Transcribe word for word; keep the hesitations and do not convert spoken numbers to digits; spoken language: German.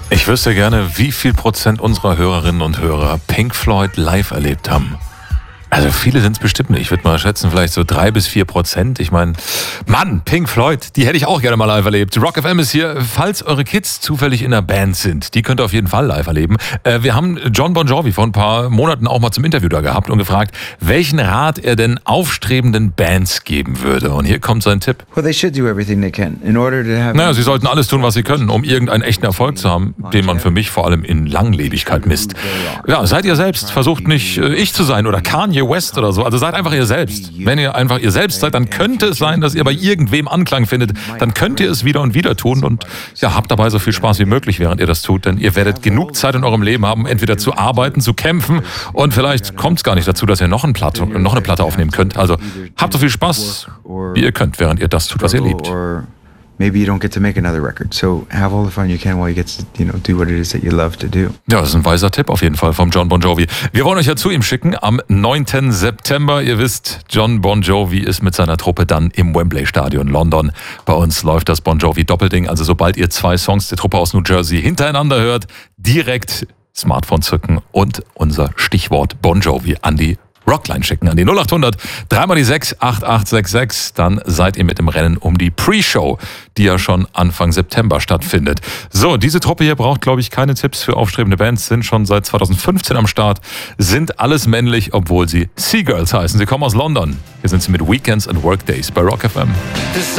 Ich wüsste gerne, wie viel Prozent unserer Hörerinnen und Hörer Pink Floyd live erlebt haben. Also viele sind es bestimmt nicht. Ich würde mal schätzen, vielleicht so drei bis vier Prozent. Ich meine, Mann, Pink Floyd, die hätte ich auch gerne mal live erlebt. Rock F M ist hier, falls eure Kids zufällig in der Band sind. Die könnt ihr auf jeden Fall live erleben. Äh, wir haben Jon Bon Jovi vor ein paar Monaten auch mal zum Interview da gehabt und gefragt, welchen Rat er denn aufstrebenden Bands geben würde. Und hier kommt sein Tipp. Well, they should do everything they can in order to have. Naja, sie sollten alles tun, was sie können, um irgendeinen echten Erfolg zu haben, den man für mich vor allem in Langlebigkeit misst. Ja, seid ihr selbst. Versucht nicht äh, ich zu sein oder Kanye West oder so. Also seid einfach ihr selbst. Wenn ihr einfach ihr selbst seid, dann könnte es sein, dass ihr bei irgendwem Anklang findet. Dann könnt ihr es wieder und wieder tun und ja, habt dabei so viel Spaß wie möglich, während ihr das tut. Denn ihr werdet genug Zeit in eurem Leben haben, entweder zu arbeiten, zu kämpfen und vielleicht kommt es gar nicht dazu, dass ihr noch, ein Platte, noch eine Platte aufnehmen könnt. Also habt so viel Spaß, wie ihr könnt, während ihr das tut, was ihr liebt. Maybe you don't get to make another record. So have all the fun you can while you get to, you know, do what it is that you love to do. Ja, das ist ein weiser Tipp auf jeden Fall vom Jon Bon Jovi. Wir wollen euch ja zu ihm schicken am neunten September. Ihr wisst, Jon Bon Jovi ist mit seiner Truppe dann im Wembley Stadion London. Bei uns läuft das Bon Jovi Doppelding. Also sobald ihr zwei Songs der Truppe aus New Jersey hintereinander hört, direkt Smartphone zücken und unser Stichwort Bon Jovi an die Rockline schicken an die null acht hundert drei mal die sechs acht acht sechs sechs. Dann seid ihr mit im Rennen um die Pre-Show, die ja schon Anfang September stattfindet. So, diese Truppe hier braucht, glaube ich, keine Tipps für aufstrebende Bands, sind schon seit zweitausendfünfzehn am Start, sind alles männlich, obwohl sie Seagirls heißen. Sie kommen aus London. Hier sind sie mit Weekends and Workdays bei Rock F M.